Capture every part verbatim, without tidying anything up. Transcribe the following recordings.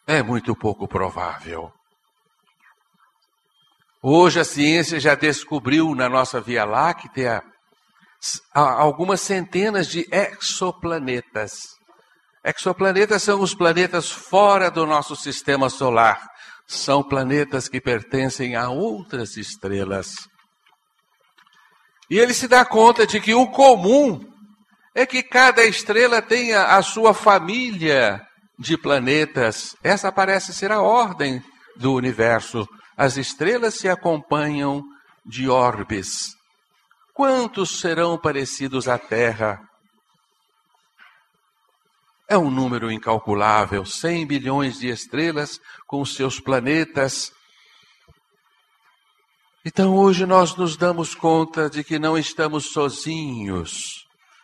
é muito pouco provável. Hoje a ciência já descobriu na nossa Via Láctea algumas centenas de exoplanetas. Exoplanetas são os planetas fora do nosso sistema solar. São planetas que pertencem a outras estrelas. E ele se dá conta de que o comum é que cada estrela tenha a sua família de planetas. Essa parece ser a ordem do universo. As estrelas se acompanham de orbes. Quantos serão parecidos à Terra? É um número incalculável, cem bilhões de estrelas com seus planetas. Então hoje nós nos damos conta de que não estamos sozinhos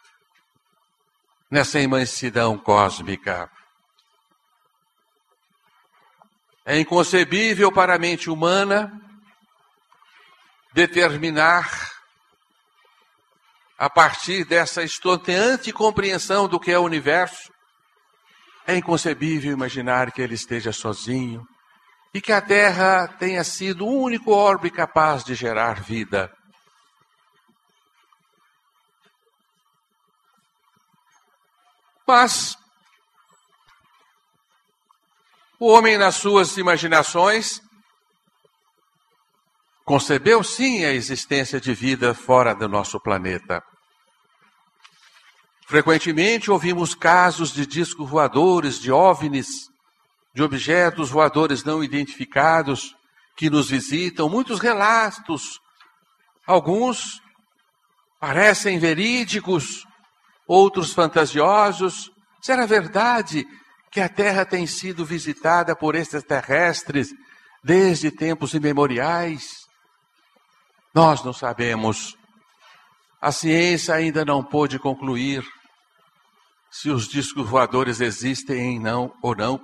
nessa imensidão cósmica. É inconcebível para a mente humana determinar, a partir dessa estonteante compreensão do que é o universo, é inconcebível imaginar que ele esteja sozinho e que a Terra tenha sido o único orbe capaz de gerar vida. Mas o homem, nas suas imaginações, concebeu sim a existência de vida fora do nosso planeta. Frequentemente ouvimos casos de discos voadores, de OVNIs, de objetos voadores não identificados que nos visitam. Muitos relatos, alguns parecem verídicos, outros fantasiosos. Será verdade que a Terra tem sido visitada por extraterrestres desde tempos imemoriais? Nós não sabemos. A ciência ainda não pôde concluir se os discos voadores existem não, ou não.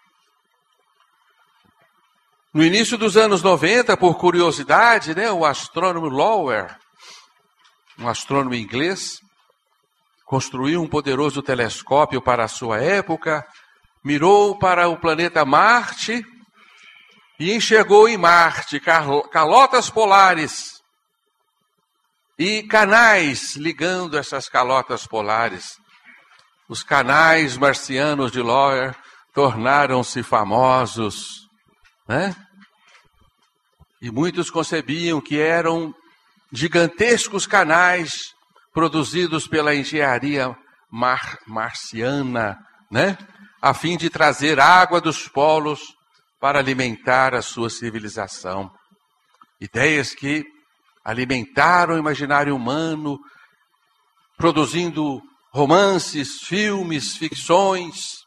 No início dos anos noventa, por curiosidade, né, o astrônomo Lower, um astrônomo inglês, construiu um poderoso telescópio para a sua época, mirou para o planeta Marte e enxergou em Marte calotas polares e canais ligando essas calotas polares. Os canais marcianos de Lower tornaram-se famosos, né? E muitos concebiam que eram gigantescos canais produzidos pela engenharia mar marciana, né? A fim de trazer água dos polos para alimentar a sua civilização. Ideias que alimentaram o imaginário humano, produzindo romances, filmes, ficções.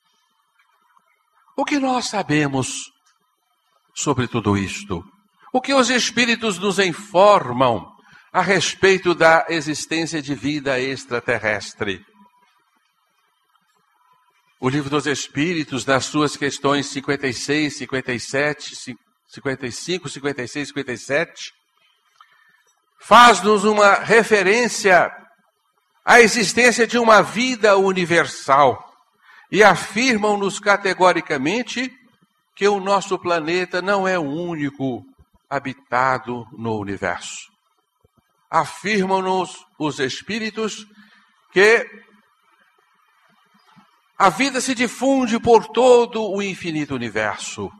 O que nós sabemos sobre tudo isto? O que os espíritos nos informam a respeito da existência de vida extraterrestre? O Livro dos Espíritos, nas suas questões cinquenta e seis, cinquenta e sete, cinquenta e cinco, cinquenta e seis, cinquenta e sete, faz-nos uma referência à existência de uma vida universal e afirmam-nos categoricamente que o nosso planeta não é o único habitado no universo. Afirmam-nos os espíritos que a vida se difunde por todo o infinito universo,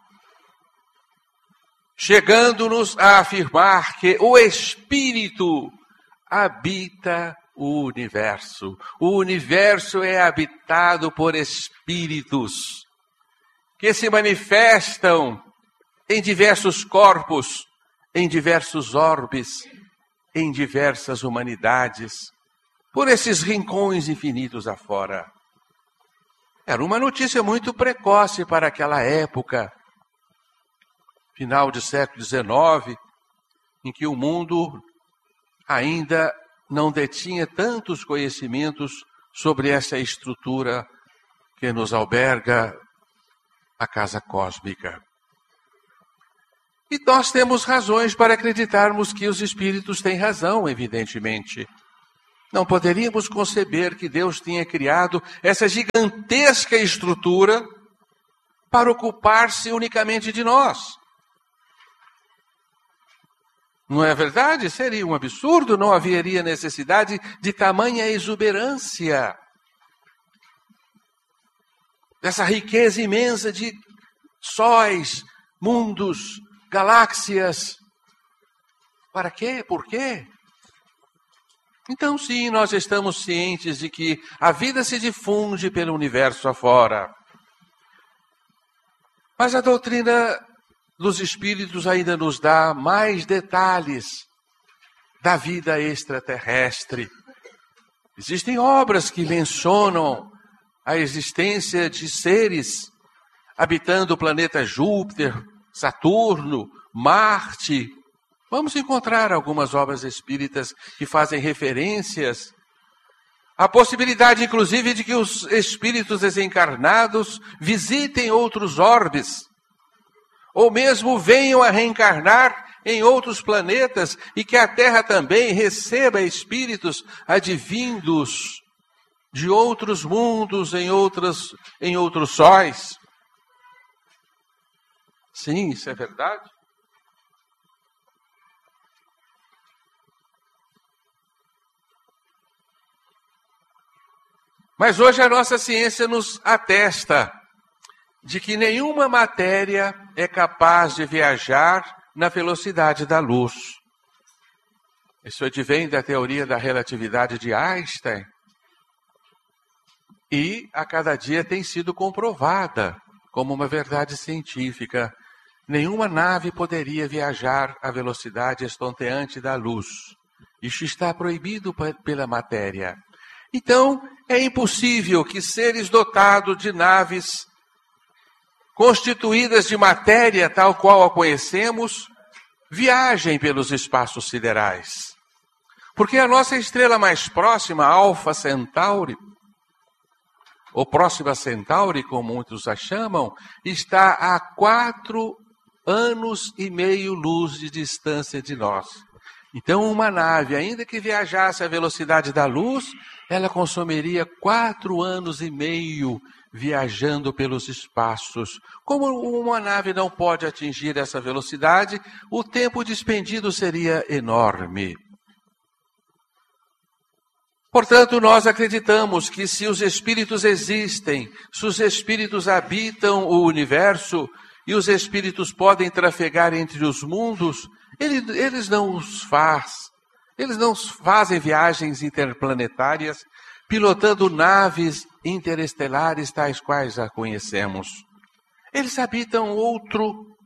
chegando-nos a afirmar que o espírito habita o universo. O universo é habitado por espíritos que se manifestam em diversos corpos, em diversos orbes, em diversas humanidades, por esses rincões infinitos afora. Era uma notícia muito precoce para aquela época, final do século dezenove, em que o mundo ainda não detinha tantos conhecimentos sobre essa estrutura que nos alberga a casa cósmica. E nós temos razões para acreditarmos que os espíritos têm razão, evidentemente. Não poderíamos conceber que Deus tinha criado essa gigantesca estrutura para ocupar-se unicamente de nós. Não é verdade? Seria um absurdo, não haveria necessidade de tamanha exuberância, dessa riqueza imensa de sóis, mundos, galáxias. Para quê? Por quê? Então, sim, nós estamos cientes de que a vida se difunde pelo universo afora. Mas a doutrina dos espíritos ainda nos dá mais detalhes da vida extraterrestre. Existem obras que mencionam a existência de seres habitando o planeta Júpiter, Saturno, Marte. Vamos encontrar algumas obras espíritas que fazem referências à possibilidade, inclusive, de que os espíritos desencarnados visitem outros orbes, ou mesmo venham a reencarnar em outros planetas e que a Terra também receba espíritos advindos de outros mundos em, outras, em outros sóis. Sim, isso é verdade. Mas hoje a nossa ciência nos atesta de que nenhuma matéria é capaz de viajar na velocidade da luz. Isso advém da teoria da relatividade de Einstein. E a cada dia tem sido comprovada como uma verdade científica. Nenhuma nave poderia viajar à velocidade estonteante da luz. Isso está proibido pela matéria. Então, é impossível que seres dotados de naves constituídas de matéria tal qual a conhecemos, viajem pelos espaços siderais. Porque a nossa estrela mais próxima, Alfa Centauri, ou Próxima Centauri, como muitos a chamam, está a quatro anos e meio luz de distância de nós. Então, uma nave, ainda que viajasse à velocidade da luz, ela consumiria quatro anos e meio viajando pelos espaços. Como uma nave não pode atingir essa velocidade, o tempo despendido seria enorme. Portanto, nós acreditamos que se os espíritos existem, se os espíritos habitam o universo e os espíritos podem trafegar entre os mundos, eles, eles não os faz, eles não fazem viagens interplanetárias, pilotando naves interestelares tais quais a conhecemos. Eles habitam outro,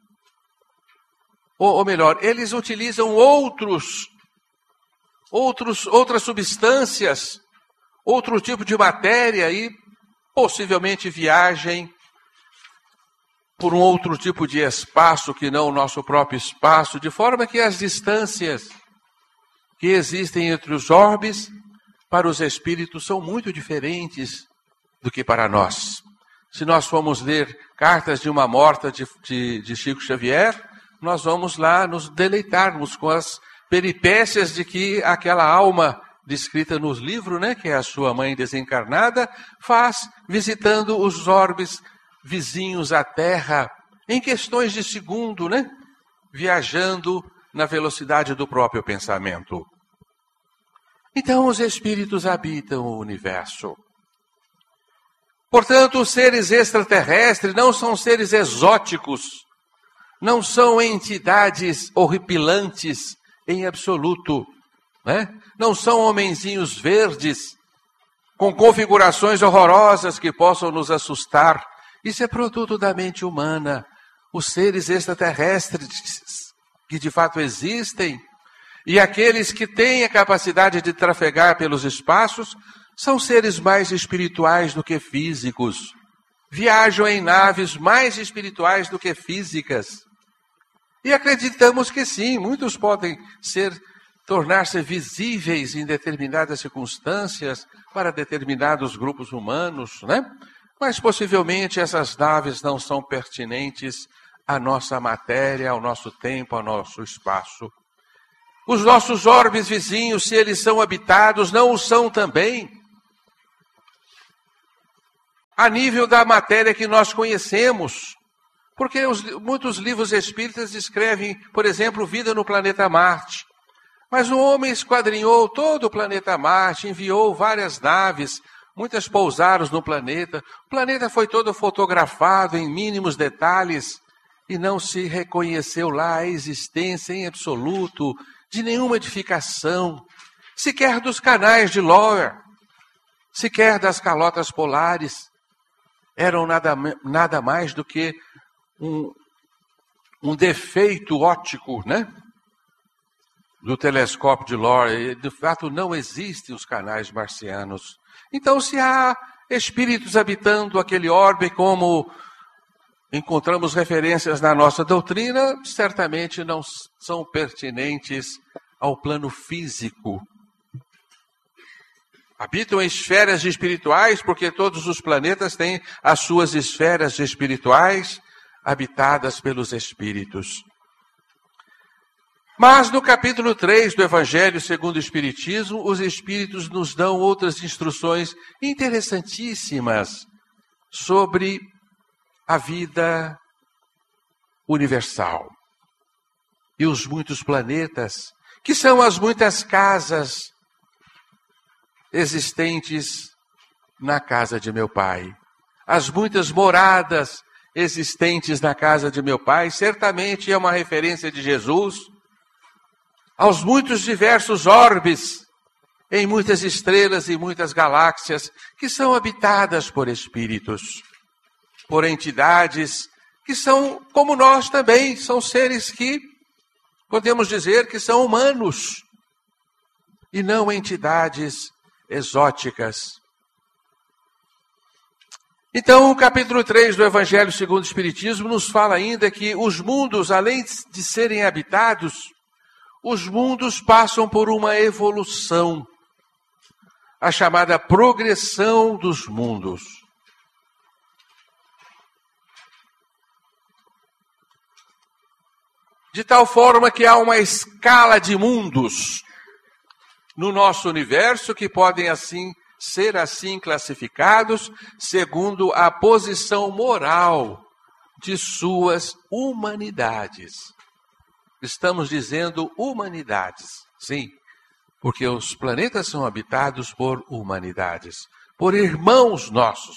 ou, ou melhor, eles utilizam outros, outros, outras substâncias, outro tipo de matéria e possivelmente viajem por um outro tipo de espaço que não o nosso próprio espaço, de forma que as distâncias que existem entre os orbes para os espíritos são muito diferentes do que para nós. Se nós formos ler Cartas de uma Morta de, de, de Chico Xavier, nós vamos lá nos deleitarmos com as peripécias de que aquela alma descrita nos livros, né, que é a sua mãe desencarnada, faz visitando os orbes vizinhos à Terra, em questões de segundo, né, viajando na velocidade do próprio pensamento. Então, os espíritos habitam o universo. Portanto, os seres extraterrestres não são seres exóticos, não são entidades horripilantes em absoluto, né? Não são homenzinhos verdes com configurações horrorosas que possam nos assustar. Isso é produto da mente humana. Os seres extraterrestres que de fato existem e aqueles que têm a capacidade de trafegar pelos espaços são seres mais espirituais do que físicos. Viajam em naves mais espirituais do que físicas. E acreditamos que sim, muitos podem ser, tornar-se visíveis em determinadas circunstâncias para determinados grupos humanos, né? Mas possivelmente essas naves não são pertinentes à nossa matéria, ao nosso tempo, ao nosso espaço. Os nossos orbes vizinhos, se eles são habitados, não o são também. a nível da matéria que nós conhecemos. Porque os, muitos livros espíritas descrevem, por exemplo, vida no planeta Marte. Mas o homem esquadrinhou todo o planeta Marte, enviou várias naves, muitas pousaram no planeta. O planeta foi todo fotografado em mínimos detalhes e não se reconheceu lá a existência em absoluto de nenhuma edificação, sequer dos canais de Lower, sequer das calotas polares. Eram nada, nada mais do que um, um defeito óptico, né? Do telescópio de Lower. De fato, não existem os canais marcianos. Então, se há espíritos habitando aquele orbe, como encontramos referências na nossa doutrina, certamente não são pertinentes ao plano físico. Habitam em esferas espirituais, porque todos os planetas têm as suas esferas espirituais habitadas pelos espíritos. Mas no capítulo três do Evangelho segundo o Espiritismo, os espíritos nos dão outras instruções interessantíssimas sobre a vida universal e os muitos planetas, que são as muitas casas existentes na casa de meu Pai. As muitas moradas existentes na casa de meu Pai, certamente é uma referência de Jesus aos muitos diversos orbes, em muitas estrelas e muitas galáxias, que são habitadas por espíritos, por entidades que são como nós também, são seres que podemos dizer que são humanos e não entidades exóticas. Então, o capítulo três do Evangelho segundo o Espiritismo nos fala ainda que os mundos, além de serem habitados, os mundos passam por uma evolução, a chamada progressão dos mundos. De tal forma que há uma escala de mundos no nosso universo que podem assim ser assim classificados segundo a posição moral de suas humanidades. Estamos dizendo humanidades, sim, porque os planetas são habitados por humanidades, por irmãos nossos.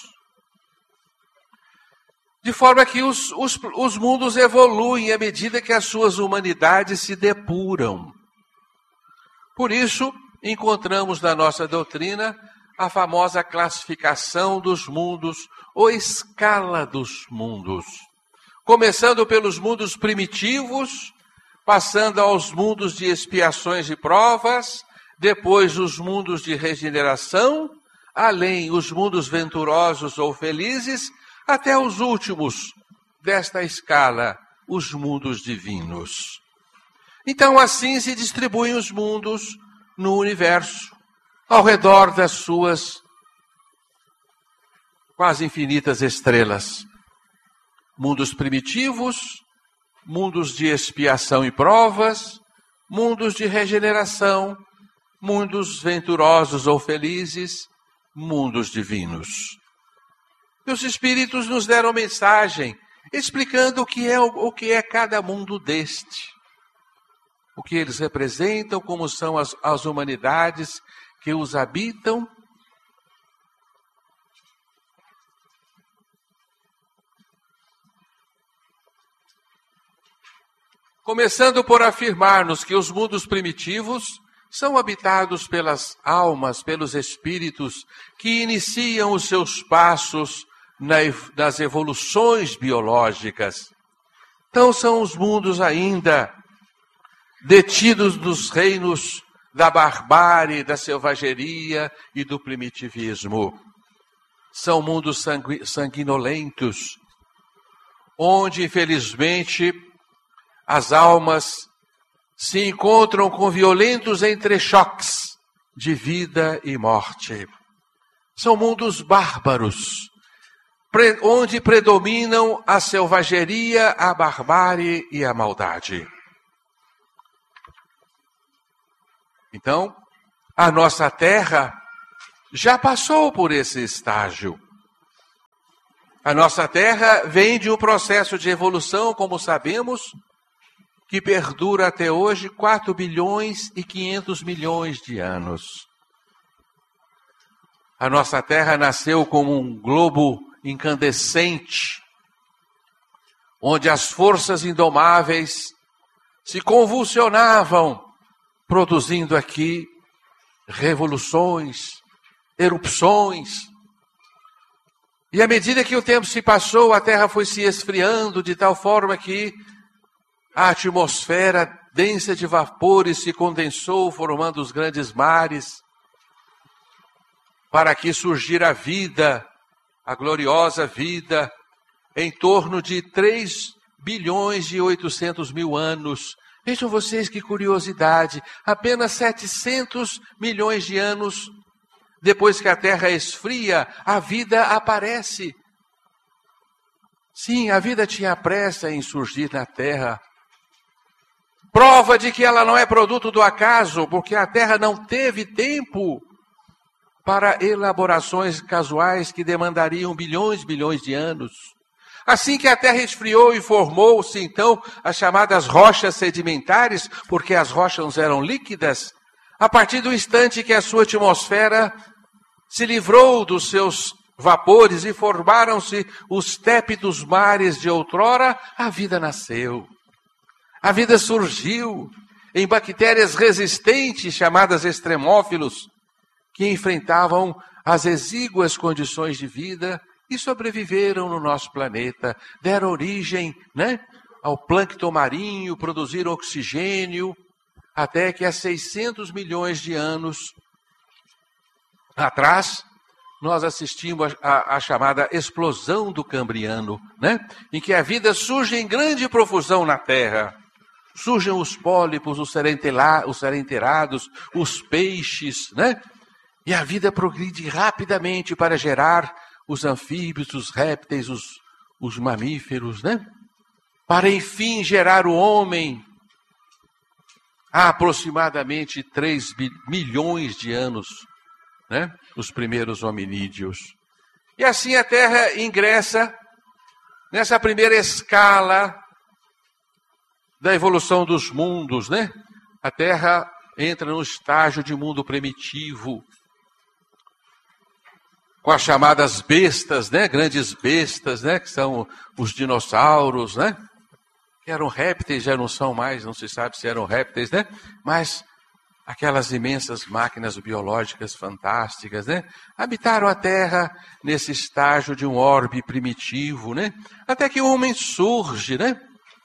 De forma que os, os, os mundos evoluem à medida que as suas humanidades se depuram. Por isso, encontramos na nossa doutrina a famosa classificação dos mundos, ou escala dos mundos. Começando pelos mundos primitivos, passando aos mundos de expiações e provas, depois os mundos de regeneração, além os mundos venturosos ou felizes, até os últimos desta escala, os mundos divinos. Então, assim se distribuem os mundos no universo, ao redor das suas quase infinitas estrelas. Mundos primitivos, mundos de expiação e provas, mundos de regeneração, mundos venturosos ou felizes, mundos divinos. E os Espíritos nos deram mensagem explicando o que é, o que é cada mundo deste, o que eles representam, como são as, as humanidades que os habitam. Começando por afirmar-nos que os mundos primitivos são habitados pelas almas, pelos espíritos que iniciam os seus passos nas evoluções biológicas. Então são os mundos ainda detidos nos reinos da barbárie, da selvageria e do primitivismo. São mundos sangu- sanguinolentos, onde, infelizmente, as almas se encontram com violentos entrechoques de vida e morte. São mundos bárbaros, onde predominam a selvageria, a barbárie e a maldade. Então, a nossa Terra já passou por esse estágio. A nossa Terra vem de um processo de evolução, como sabemos, que perdura até hoje quatro bilhões e quinhentos milhões de anos. A nossa Terra nasceu como um globo incandescente, onde as forças indomáveis se convulsionavam, produzindo aqui revoluções, erupções. E à medida que o tempo se passou, a Terra foi se esfriando de tal forma que a atmosfera densa de vapores se condensou, formando os grandes mares, para que surgira a vida, a gloriosa vida, em torno de três bilhões e oitocentos mil anos. Vejam vocês que curiosidade, apenas setecentos milhões de anos depois que a Terra esfria, a vida aparece. Sim, a vida tinha pressa em surgir na Terra. Prova de que ela não é produto do acaso, porque a Terra não teve tempo para elaborações casuais que demandariam bilhões e bilhões de anos. Assim que a Terra esfriou e formou-se, então, as chamadas rochas sedimentares, porque as rochas eram líquidas, a partir do instante que a sua atmosfera se livrou dos seus vapores e formaram-se os tépidos mares de outrora, a vida nasceu. A vida surgiu em bactérias resistentes, chamadas extremófilos, que enfrentavam as exíguas condições de vida e sobreviveram no nosso planeta, deram origem, né, ao plâncton marinho, produziram oxigênio, até que há seiscentos milhões de anos atrás, nós assistimos à chamada explosão do Cambriano, né, em que a vida surge em grande profusão na Terra. Surgem os pólipos, os serenterados, os peixes, né? E a vida progride rapidamente para gerar os anfíbios, os répteis, os, os mamíferos, né? Para enfim gerar o homem há aproximadamente três milhões de anos, né? Os primeiros hominídeos. E assim a Terra ingressa nessa primeira escala da evolução dos mundos, né? A Terra entra no estágio de mundo primitivo, com as chamadas bestas, né? Grandes bestas, né? Que são os dinossauros, né? Que eram répteis, já não são mais, não se sabe se eram répteis, né? Mas aquelas imensas máquinas biológicas fantásticas, né? Habitaram a Terra nesse estágio de um orbe primitivo, né? Até que o homem surge, né?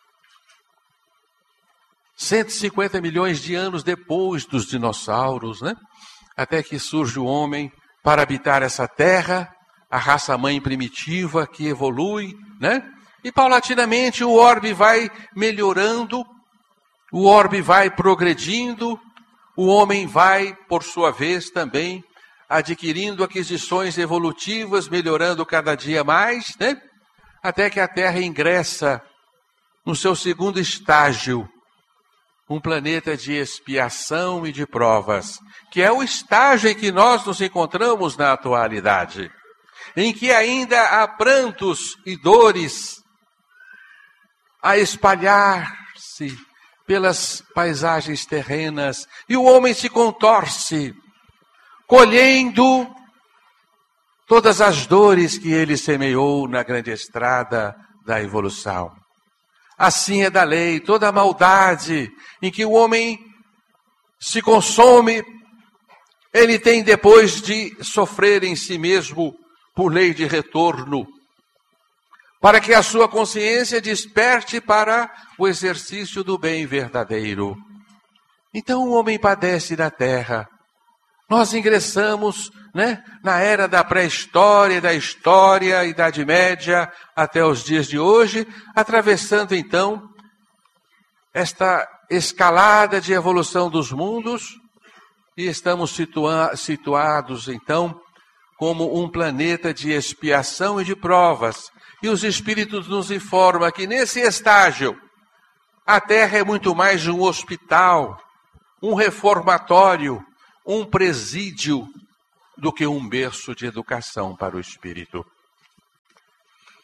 cento e cinquenta milhões de anos depois dos dinossauros, né? Até que surge o homem para habitar essa terra, a raça-mãe primitiva que evolui, né? E paulatinamente o orbe vai melhorando, o orbe vai progredindo, o homem vai, por sua vez, também adquirindo aquisições evolutivas, melhorando cada dia mais, né? Até que a Terra ingressa no seu segundo estágio, um planeta de expiação e de provas, que é o estágio em que nós nos encontramos na atualidade, em que ainda há prantos e dores a espalhar-se pelas paisagens terrenas, e o homem se contorce, colhendo todas as dores que ele semeou na grande estrada da evolução. Assim é da lei, toda a maldade em que o homem se consome, ele tem depois de sofrer em si mesmo por lei de retorno, para que a sua consciência desperte para o exercício do bem verdadeiro. Então o homem padece na terra. Nós ingressamos, né, na era da pré-história, da história, Idade Média, até os dias de hoje, atravessando então esta escalada de evolução dos mundos, e estamos situa- situados então como um planeta de expiação e de provas. E os Espíritos nos informam que nesse estágio a Terra é muito mais um hospital, um reformatório, um presídio, do que um berço de educação para o espírito.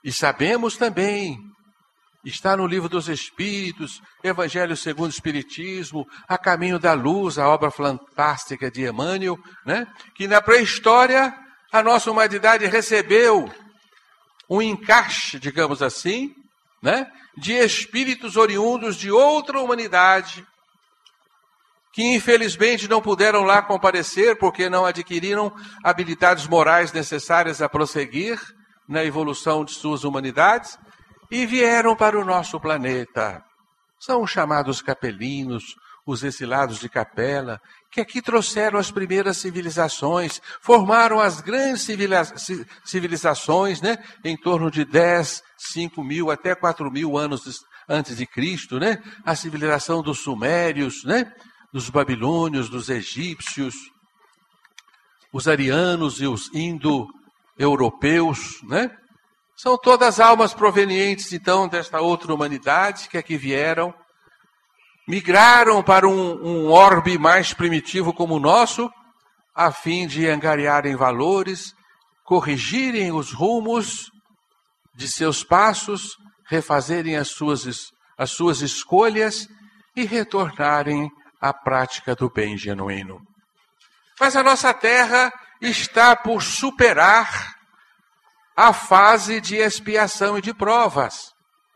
E sabemos também, está no Livro dos Espíritos, Evangelho segundo o Espiritismo, A Caminho da Luz, a obra fantástica de Emmanuel, né? Que na pré-história a nossa humanidade recebeu um encaixe, digamos assim, né? De espíritos oriundos de outra humanidade, que infelizmente não puderam lá comparecer porque não adquiriram habilidades morais necessárias a prosseguir na evolução de suas humanidades, e vieram para o nosso planeta. São os chamados capelinos, os exilados de capela, que aqui trouxeram as primeiras civilizações, formaram as grandes civilizações, né, em torno de dez, cinco mil, até quatro mil anos antes de Cristo, né? A civilização dos sumérios, né? Dos babilônios, dos egípcios, os arianos e os indo-europeus, né? São todas almas provenientes, então, desta outra humanidade que aqui vieram, migraram para um, um orbe mais primitivo como o nosso, a fim de angariarem valores, corrigirem os rumos de seus passos, refazerem as suas, as suas escolhas e retornarem à prática do bem genuíno. Mas a nossa terra está por superar a fase de expiação e de provas.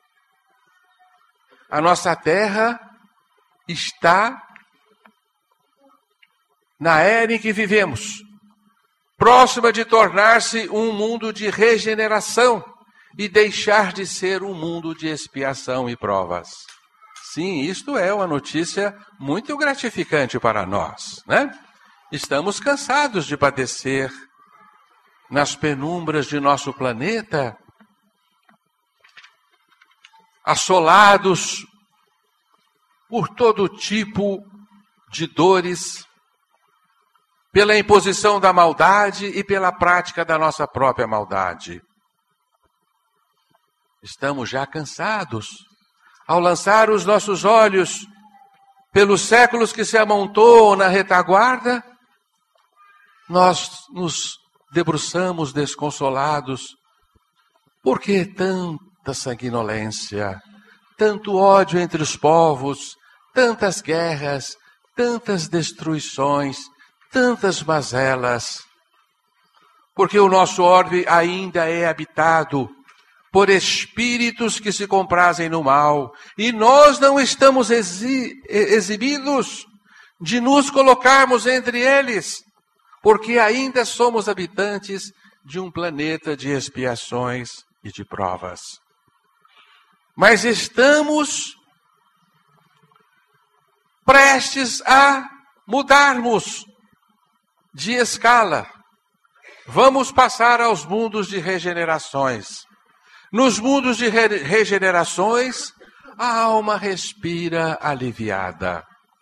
A nossa terra está na era em que vivemos, próxima de tornar-se um mundo de regeneração e deixar de ser um mundo de expiação e provas. Sim, isto é uma notícia muito gratificante para nós, né? Estamos cansados de padecer nas penumbras de nosso planeta, assolados por todo tipo de dores, pela imposição da maldade e pela prática da nossa própria maldade. Estamos já cansados. Ao lançar os nossos olhos pelos séculos que se amontoam na retaguarda, nós nos debruçamos desconsolados. Por que tanta sanguinolência, tanto ódio entre os povos, tantas guerras, tantas destruições, tantas mazelas? Porque o nosso orbe ainda é habitado por espíritos que se comprazem no mal, e nós não estamos exi- exibidos de nos colocarmos entre eles, porque ainda somos habitantes de um planeta de expiações e de provas. Mas estamos prestes a mudarmos de escala. Vamos passar aos mundos de regenerações. Nos mundos de re- regenerações, a alma respira aliviada.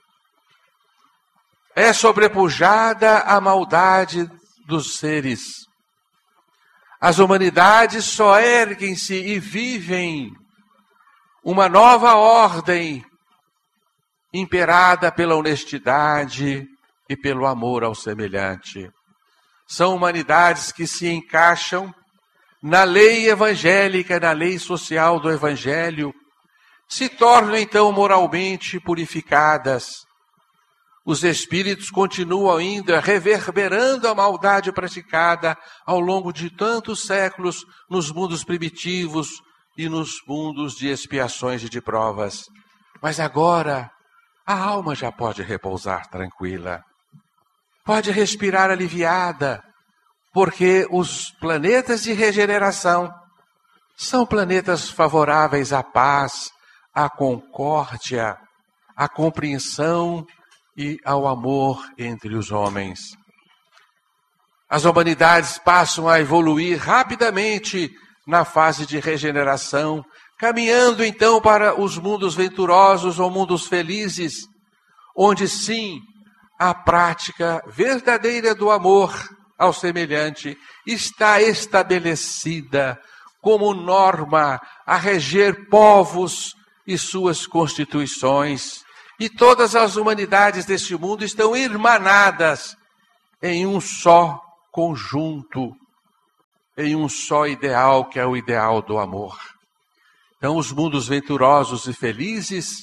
É sobrepujada a maldade dos seres. As humanidades só erguem-se e vivem uma nova ordem imperada pela honestidade e pelo amor ao semelhante. São humanidades que se encaixam na lei evangélica, na lei social do Evangelho, se tornam então moralmente purificadas. Os espíritos continuam ainda reverberando a maldade praticada ao longo de tantos séculos nos mundos primitivos e nos mundos de expiações e de provas. Mas agora a alma já pode repousar tranquila, pode respirar aliviada, porque os planetas de regeneração são planetas favoráveis à paz, à concórdia, à compreensão e ao amor entre os homens. As humanidades passam a evoluir rapidamente na fase de regeneração, caminhando então para os mundos venturosos ou mundos felizes, onde sim a prática verdadeira do amor ao semelhante está estabelecida como norma a reger povos e suas constituições. E todas as humanidades deste mundo estão irmanadas em um só conjunto em um só ideal, que é o ideal do amor. Então, os mundos venturosos e felizes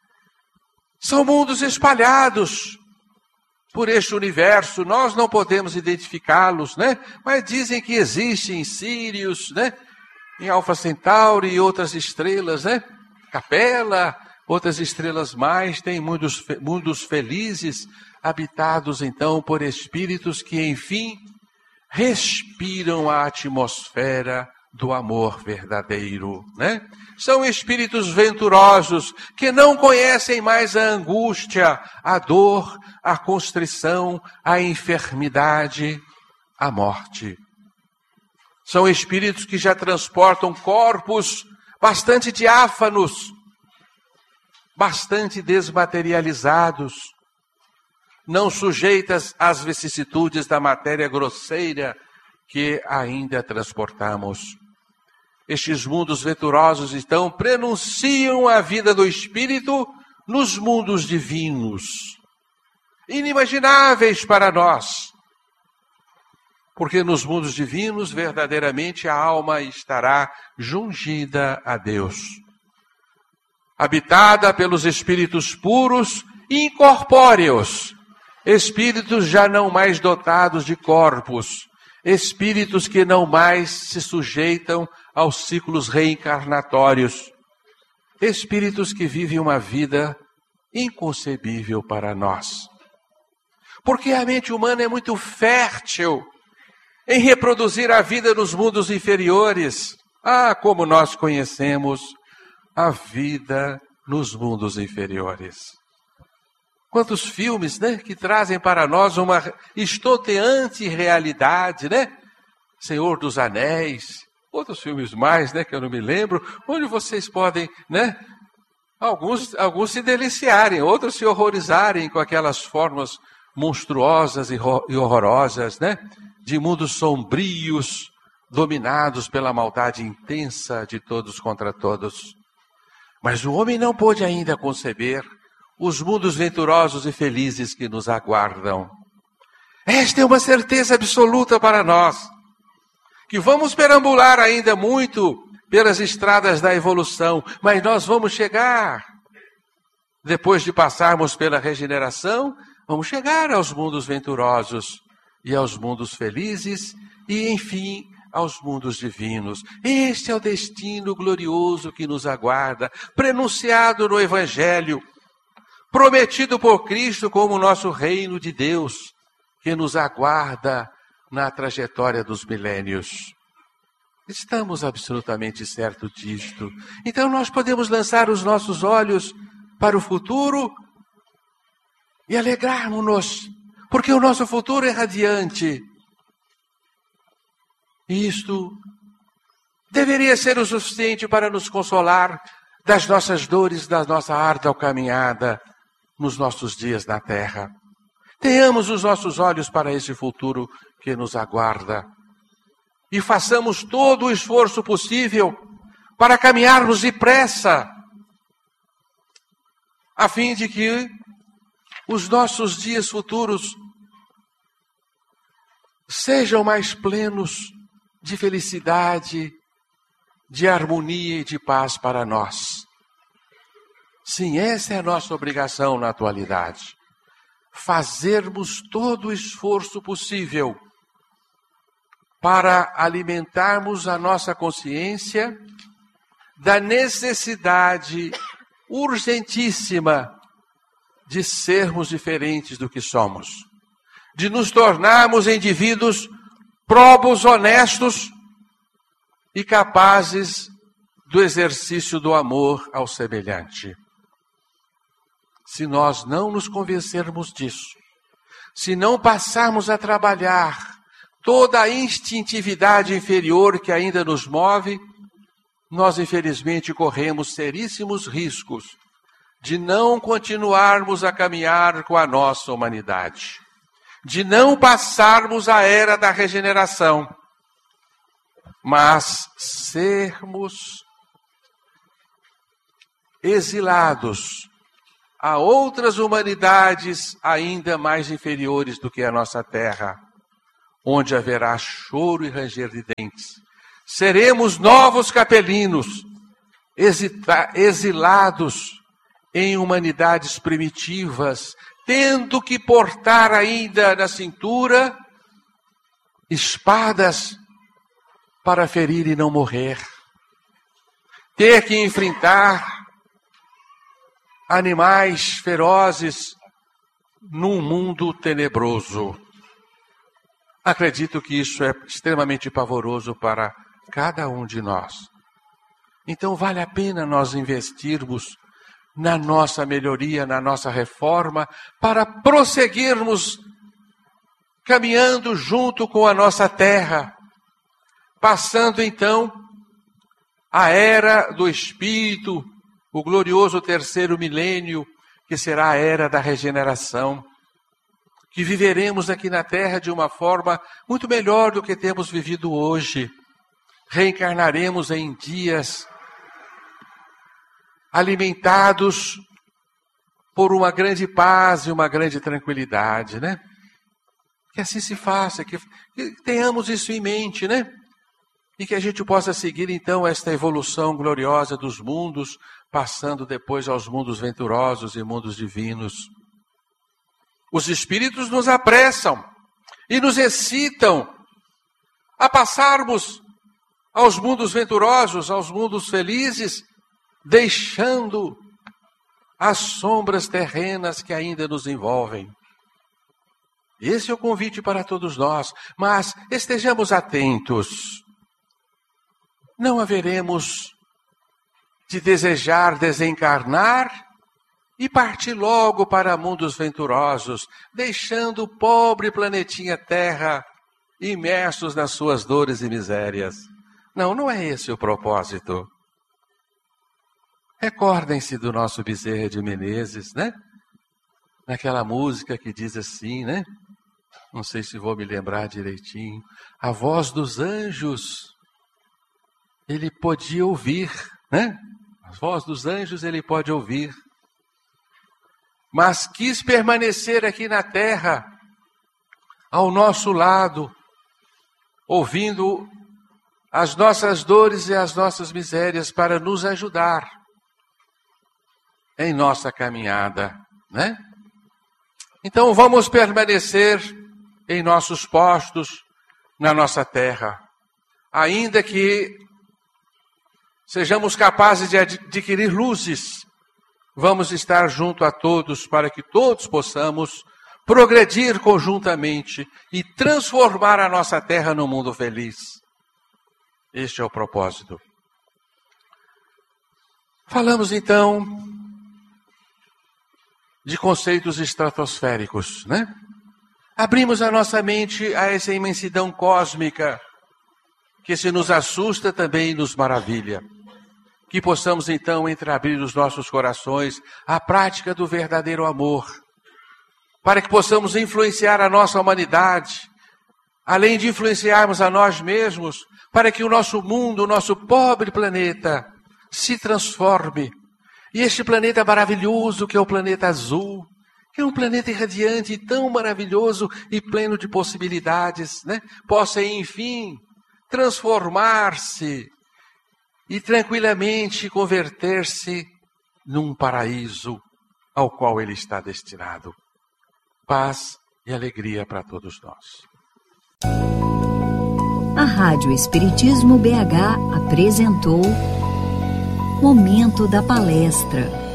são mundos espalhados por este universo. Nós não podemos identificá-los, né? Mas dizem que existem em Sírios, né? Em Alfa Centauri e outras estrelas, né? Capela, outras estrelas mais, tem mundos, mundos felizes, habitados então por espíritos que, enfim, respiram a atmosfera do amor verdadeiro, né? São espíritos venturosos que não conhecem mais a angústia, a dor, a constrição, a enfermidade, a morte. São espíritos que já transportam corpos bastante diáfanos, bastante desmaterializados, não sujeitas às vicissitudes da matéria grosseira que ainda transportamos. Estes mundos venturosos, então, prenunciam a vida do espírito nos mundos divinos, inimagináveis para nós, porque nos mundos divinos, verdadeiramente, a alma estará jungida a Deus, habitada pelos espíritos puros e incorpóreos, espíritos já não mais dotados de corpos, espíritos que não mais se sujeitam aos ciclos reencarnatórios, espíritos que vivem uma vida inconcebível para nós. Porque a mente humana é muito fértil em reproduzir a vida nos mundos inferiores. Ah, como nós conhecemos a vida nos mundos inferiores. Quantos filmes, né, que trazem para nós uma estonteante realidade, né? Senhor dos Anéis, outros filmes mais, né, que eu não me lembro, onde vocês podem, né, alguns, alguns se deliciarem, outros se horrorizarem com aquelas formas monstruosas e horrorosas, né, de mundos sombrios, dominados pela maldade intensa de todos contra todos. Mas o homem não pôde ainda conceber os mundos venturosos e felizes que nos aguardam. Esta é uma certeza absoluta para nós, que vamos perambular ainda muito pelas estradas da evolução, mas nós vamos chegar, depois de passarmos pela regeneração, vamos chegar aos mundos venturosos e aos mundos felizes e, enfim, aos mundos divinos. Este é o destino glorioso que nos aguarda, prenunciado no Evangelho, prometido por Cristo como nosso reino de Deus, que nos aguarda na trajetória dos milênios. Estamos absolutamente certos disto. Então nós podemos lançar os nossos olhos para o futuro e alegrarmos-nos, porque o nosso futuro é radiante. E isto deveria ser o suficiente para nos consolar das nossas dores, da nossa árdua caminhada nos nossos dias na terra. Tenhamos os nossos olhos para esse futuro que nos aguarda e façamos todo o esforço possível para caminharmos depressa, a fim de que os nossos dias futuros sejam mais plenos de felicidade, de harmonia e de paz para nós. Sim, essa é a nossa obrigação na atualidade. Fazermos todo o esforço possível para alimentarmos a nossa consciência da necessidade urgentíssima de sermos diferentes do que somos, de nos tornarmos indivíduos probos, honestos e capazes do exercício do amor ao semelhante. Se nós não nos convencermos disso, se não passarmos a trabalhar toda a instintividade inferior que ainda nos move, nós infelizmente corremos seríssimos riscos de não continuarmos a caminhar com a nossa humanidade, de não passarmos a era da regeneração, mas sermos exilados a outras humanidades ainda mais inferiores do que a nossa terra. onde haverá choro e ranger de dentes. Seremos novos capelinos, exilados em humanidades primitivas, tendo que portar ainda na cintura espadas para ferir e não morrer. Ter que enfrentar animais ferozes num mundo tenebroso. Acredito que isso é extremamente pavoroso para cada um de nós. Então vale a pena nós investirmos na nossa melhoria, na nossa reforma, para prosseguirmos caminhando junto com a nossa terra, passando então a era do Espírito, o glorioso terceiro milênio, que será a era da regeneração, que viveremos aqui na terra de uma forma muito melhor do que temos vivido hoje. Reencarnaremos em dias alimentados por uma grande paz e uma grande tranquilidade, né? Que assim se faça, que, que tenhamos isso em mente, né? E que a gente possa seguir então esta evolução gloriosa dos mundos, passando depois aos mundos venturosos e mundos divinos. Os espíritos nos apressam e nos excitam a passarmos aos mundos venturosos, aos mundos felizes, deixando as sombras terrenas que ainda nos envolvem. Esse é o convite para todos nós, mas estejamos atentos. Não haveremos de desejar desencarnar e partir logo para mundos venturosos, deixando o pobre planetinha Terra imersos nas suas dores e misérias. Não, não é esse o propósito. Recordem-se do nosso Bezerra de Menezes, né? Naquela música que diz assim, né? Não sei se vou me lembrar direitinho. A voz dos anjos, ele podia ouvir, né? A voz dos anjos ele pode ouvir. Mas quis permanecer aqui na terra, ao nosso lado, ouvindo as nossas dores e as nossas misérias para nos ajudar em nossa caminhada, né? Então vamos permanecer em nossos postos, na nossa terra, ainda que sejamos capazes de adquirir luzes, vamos estar junto a todos para que todos possamos progredir conjuntamente e transformar a nossa terra num mundo feliz. Este é o propósito. Falamos então de conceitos estratosféricos, né? Abrimos a nossa mente a essa imensidão cósmica que se nos assusta também nos maravilha. Que possamos então entreabrir os nossos corações à prática do verdadeiro amor, para que possamos influenciar a nossa humanidade, além de influenciarmos a nós mesmos, para que o nosso mundo, o nosso pobre planeta, se transforme. E este planeta maravilhoso, que é o planeta azul, que é um planeta irradiante e tão maravilhoso e pleno de possibilidades, né? Possa, enfim, transformar-se e tranquilamente converter-se num paraíso ao qual ele está destinado. Paz e alegria para todos nós. A Rádio Espiritismo B H apresentou Momento da Palestra.